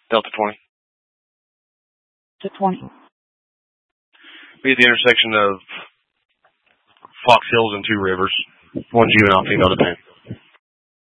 Delta 20. To 20. Be at the intersection of Fox Hills and Two Rivers. One juvenile, female detained.